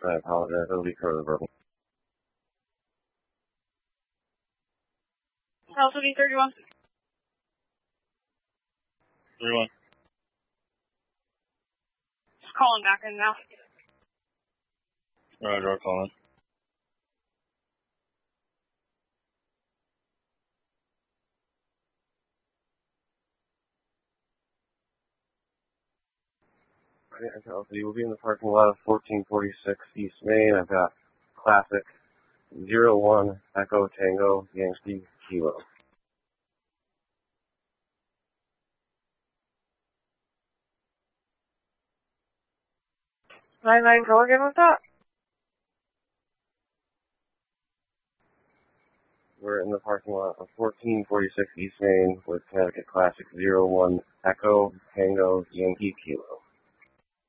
I apologize. It'll be further verbal. City 31. 31. Just calling back in now. Roger, I'll call in. Okay, we'll be in the parking lot of 1446 East Main. I've got classic 01 Echo Tango Yankee Kilo. 99, go again with that? We're in the parking lot of 1446 East Main with Connecticut Classic 01 Echo Tango Yankee Kilo.